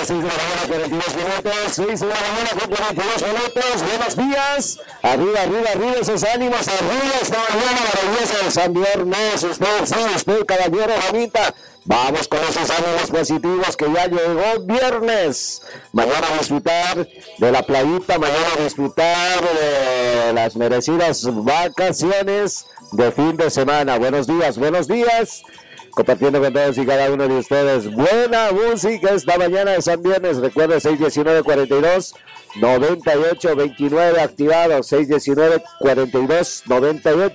6 de la mañana, 42 minutos. 6 de la mañana, 42 minutos. Buenos días. Arriba, arriba, arriba esos ánimos. Arriba esta mañana maravillosa de San Viernes. Usted, caballero, Juanita. Vamos con esos ánimos positivos que ya llegó viernes. Mañana a disfrutar de la playita. Mañana a disfrutar de las merecidas vacaciones de fin de semana. Buenos días, buenos días. Compartiendo con todos y cada uno de ustedes buena música esta mañana de San Viernes. Recuerde 619-42-98-29 activado, 619-42-98-29